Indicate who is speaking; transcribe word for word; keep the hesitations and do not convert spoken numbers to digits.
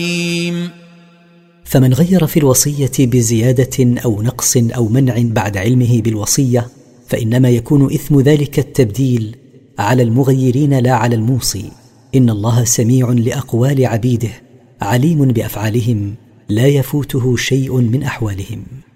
Speaker 1: فمن غير في الوصية بزيادة أو نقص أو منع بعد علمه بالوصية فإنما يكون إثم ذلك التبديل على المغيرين لا على الموصي. إن الله سميع لأقوال عبيده عليم بأفعالهم لا يفوته شيء من أحوالهم.